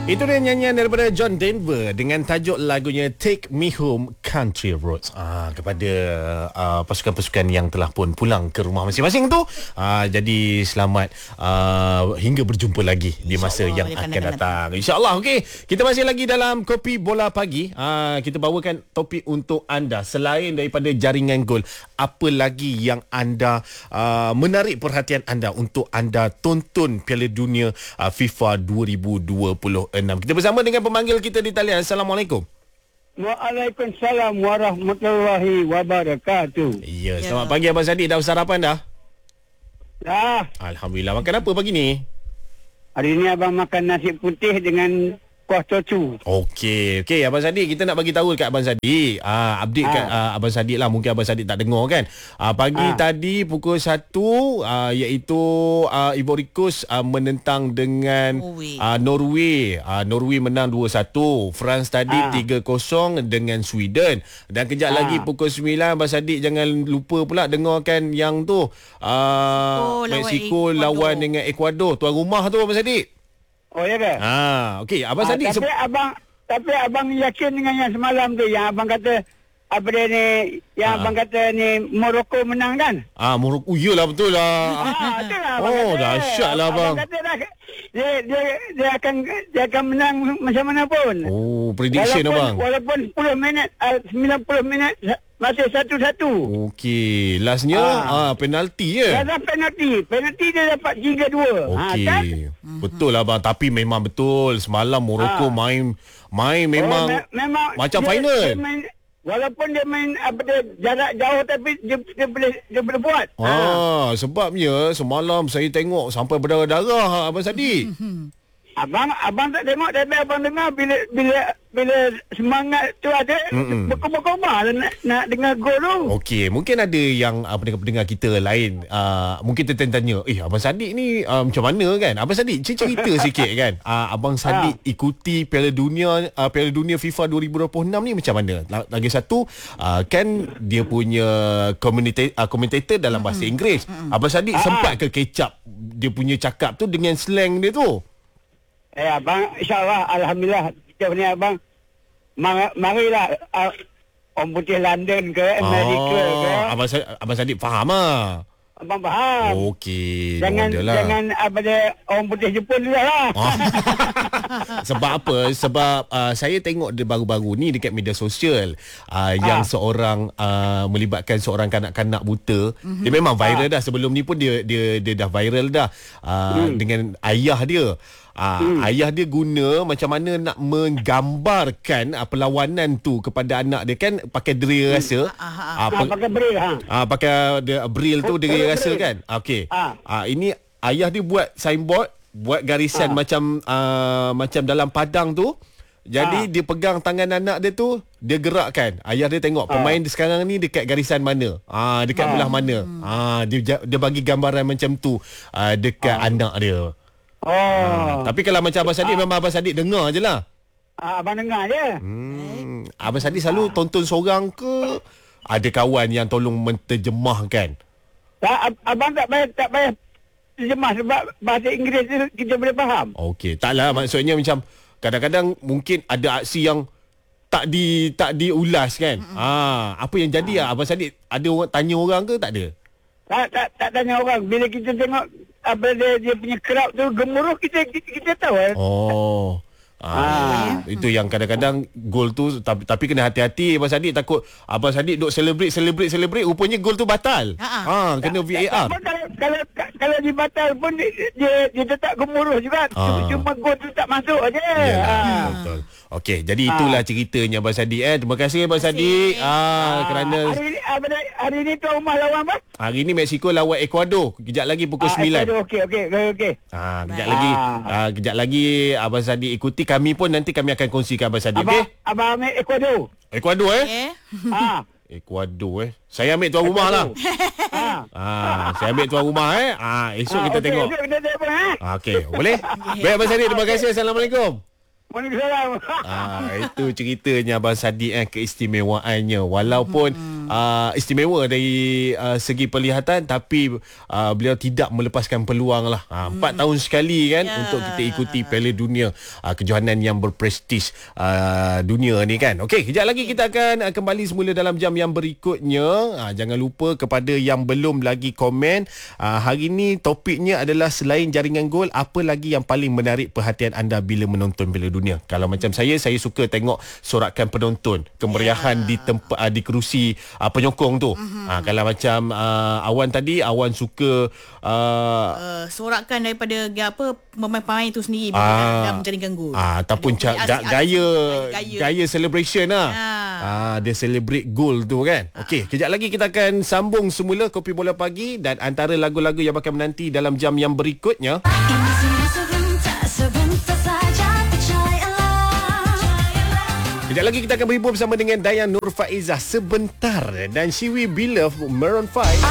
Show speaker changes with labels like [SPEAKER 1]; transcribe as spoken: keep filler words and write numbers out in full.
[SPEAKER 1] Itu dia nyanyian daripada John Denver dengan tajuk lagunya Take Me Home Country Roads. Ah, kepada uh, pasukan-pasukan yang telah pun pulang ke rumah masing-masing tu. Ah, jadi selamat uh, hingga berjumpa lagi di masa yang akan datang. InsyaAllah. Okey, kita masih lagi dalam Kopi Bola Pagi. Ah, kita bawakan topik untuk anda. Selain daripada jaringan gol, apa lagi yang anda uh, menarik perhatian anda untuk anda tonton Piala Dunia uh, FIFA dua ribu dua puluh enam. Kita bersama dengan pemanggil kita di talian. Assalamualaikum.
[SPEAKER 2] Waalaikumsalam warahmatullahi wabarakatuh.
[SPEAKER 1] Ya, selamat ya. pagi Abang Sadiq. Dah sarapan dah?
[SPEAKER 2] Dah.
[SPEAKER 1] Alhamdulillah. Makan apa pagi ni?
[SPEAKER 2] Hari ni abang makan nasi putih dengan kuah tocu.
[SPEAKER 1] Okey, okey Abang Sadiq, kita nak bagi tahu dekat Abang Sadiq. Ah, update ha. kat uh, Abang Sadiq lah. Mungkin Abang Sadiq tak dengar kan. Ah, pagi ha. tadi pukul satu uh, iaitu uh, Ivory Coast uh, menentang dengan uh, Norway. Uh, Norway menang dua satu. France tadi ha. tiga kosong dengan Sweden. Dan kejap ha. lagi pukul sembilan Abang Sadiq jangan lupa pula dengarkan yang tu. Uh, Mexico lawan dengan Ecuador. Tuan rumah tu Abang Sadiq.
[SPEAKER 2] Oh ya ke?
[SPEAKER 1] Ah, okey. Abang
[SPEAKER 2] ha,
[SPEAKER 1] Sadiq
[SPEAKER 2] tapi se- abang tapi abang yakin dengan yang semalam tu yang abang kata apa dia ni yang ha. abang kata ni Morocco menang kan?
[SPEAKER 1] Ah, Morocco. Iyalah betul lah.
[SPEAKER 2] Ah, itulah.
[SPEAKER 1] Oh, dahsyatlah abang.
[SPEAKER 2] Abang kata dah dia dia dia akan dia akan menang macam mana pun.
[SPEAKER 1] Oh, prediction
[SPEAKER 2] walaupun,
[SPEAKER 1] abang.
[SPEAKER 2] Walaupun sepuluh minit uh, sembilan puluh minit masih satu-satu.
[SPEAKER 1] Okey, lastnya ah, ah penalti je.
[SPEAKER 2] Ya, dah penalti. Penalti dia dapat tiga dua.
[SPEAKER 1] Okey.
[SPEAKER 2] Ha, kan?
[SPEAKER 1] Betul lah abang, tapi memang betul semalam Morocco ha. main main memang,
[SPEAKER 2] oh, me- memang
[SPEAKER 1] macam
[SPEAKER 2] dia,
[SPEAKER 1] final.
[SPEAKER 2] Dia main, walaupun dia main apa dia jarak jauh tapi dia, dia boleh dia boleh buat.
[SPEAKER 1] Ah, ha. sebabnya semalam saya tengok sampai berdarah-darah Abang Sadiq.
[SPEAKER 2] Abang abang tak tengok tapi abang dengar bila bila bila semangat tu ada berkobar-kobar nak, nak dengar gol tu.
[SPEAKER 1] Okey, mungkin ada yang uh, pendengar-pendengar kita lain uh, mungkin tertanya, eh Abang Sadiq ni uh, macam mana kan? Abang Sadiq cerita sikit kan. Uh, Abang Sadiq ha. ikuti Piala Dunia uh, Piala Dunia FIFA dua ribu dua puluh enam ni macam mana? Lagi satu uh, kan dia punya community uh, commentator dalam bahasa Inggeris. Abang Sadiq ha. sempat ke catch up dia punya cakap tu dengan slang dia tu?
[SPEAKER 2] Eh abang, insyaAllah, Alhamdulillah. Kita ni abang, mar- marilah uh, orang putih London ke, Amerika oh, ke.
[SPEAKER 1] Abang, abang Sadiq faham lah.
[SPEAKER 2] Abang faham.
[SPEAKER 1] Okey.
[SPEAKER 2] Jangan, jangan apa dia, orang putih Jepun juga lah. Oh.
[SPEAKER 1] Sebab apa? Sebab uh, saya tengok dia baru-baru ni dekat media sosial uh, yang ah. seorang uh, melibatkan seorang kanak-kanak buta. Mm-hmm. Dia memang viral ah. dah. Sebelum ni pun dia dia dia dah viral dah uh, hmm. dengan ayah dia. Ah, hmm. Ayah dia guna macam mana nak menggambarkan ah, perlawanan tu kepada anak dia kan pakai dera hmm. rasa.
[SPEAKER 2] Ah, ah, pe- pakai braille ha.
[SPEAKER 1] Ah, pakai dia, braille tu dera rasa kan. Okey. Ah. ah ini ayah dia buat signboard, buat garisan ah. macam ah, macam dalam padang tu. Jadi ah. dia pegang tangan anak dia tu, dia gerakkan. Ayah dia tengok ah. pemain sekarang ni dekat garisan mana. Ah dekat ah. belah mana. Hmm. Ah dia dia bagi gambaran macam tu ah, dekat ah. anak dia. Oh. Ha, tapi kalau macam Abang Sadiq ah. memang Abang Sadiq dengar je lah.
[SPEAKER 2] Ah, abang dengar je.
[SPEAKER 1] Hmm. Abang Sadiq selalu ah. tonton seorang ke ada kawan yang tolong menterjemahkan?
[SPEAKER 2] Tak, abang tak payah tak payah terjemah sebab bahasa Inggeris tu kita boleh faham.
[SPEAKER 1] Okey, taklah maksudnya macam kadang-kadang mungkin ada aksi yang tak di tak diulas kan. Mm-hmm. Ah, apa yang jadi ah. Abang Sadiq ada orang tanya orang ke tak ada?
[SPEAKER 2] Tak tak tak tanya orang. Bila kita tengok apa dia, dia punya crowd tu gemuruh kita kita, kita tahu eh.
[SPEAKER 1] Oh. Ah, ah. Itu yang kadang-kadang gol tu tapi, tapi kena hati-hati Abang Sadiq, takut Abang Sadiq duk celebrate celebrate celebrate rupanya gol tu batal. Ha, kena V A R.
[SPEAKER 2] Tak, kalau kalau kalau dibatal pun dia dia, dia tetap gemuruh juga. Ah. Cuma gol tu tak masuk aja.
[SPEAKER 1] Ah. Betul. Okey, jadi itulah ah. ceritanya Abang Sadiq eh. Terima kasih Abang Sadiq ah, ah kerana
[SPEAKER 2] hari ni hari, hari ni tuan rumah lawan apa?
[SPEAKER 1] Hari ni Mexico lawan Ecuador. Kejap lagi pukul
[SPEAKER 2] ah,
[SPEAKER 1] sembilan.
[SPEAKER 2] Okey okey okey.
[SPEAKER 1] Ah, kejap lagi ah, kejap lagi Abang Sadiq ikuti. Kami pun nanti kami akan kongsikan Abang Sadiq. Okey.
[SPEAKER 2] Abang ambil Ecuador.
[SPEAKER 1] Ecuador eh?
[SPEAKER 2] Okay. Ah.
[SPEAKER 1] Ecuador eh. Saya ambil tuan rumah lah. Ha. Ah, saya ambil tuan rumah eh. Ah, esok ah, kita okay, tengok. Esok kita tengok eh. Ah, okey, boleh? Baik Abang Sadiq, terima kasih. Assalamualaikum.
[SPEAKER 2] Waalaikumsalam.
[SPEAKER 1] Ah, itu ceritanya Abang Sadiq eh, keistimewaannya walaupun hmm. uh, istimewa dari uh, segi penglihatan, tapi uh, beliau tidak melepaskan peluang lah. Uh, empat hmm. tahun sekali kan yeah. untuk kita ikuti Piala Dunia, uh, kejohanan yang berprestij uh, dunia ni kan. Okey, kejap lagi kita akan uh, kembali semula dalam jam yang berikutnya. Uh, jangan lupa kepada yang belum lagi komen, uh, hari ni topiknya adalah selain jaringan gol, apa lagi yang paling menarik perhatian anda bila menonton Piala Dunia? Kalau macam saya, saya suka tengok sorakan penonton, kemeriahan yeah. di tempat uh, di kerusi uh, penyokong tu. Mm-hmm. Uh, kalau macam uh, Awan tadi, Awan suka uh,
[SPEAKER 3] uh, sorakan daripada apa pemain-pemain itu sendiri
[SPEAKER 1] uh,
[SPEAKER 3] dalam jaringan gol.
[SPEAKER 1] Uh, ataupun ca- ga- gaya, gaya gaya celebration lah.
[SPEAKER 3] Yeah.
[SPEAKER 1] Uh, dia celebrate gol tu kan. Uh. Okey, kejap lagi kita akan sambung semula Kopi Bola Pagi, dan antara lagu-lagu yang bakal menanti dalam jam yang berikutnya. Kejap lagi kita akan berhibur bersama dengan Dayang Nur Faizah, Sebentar, dan She Will Be Love Maroon five.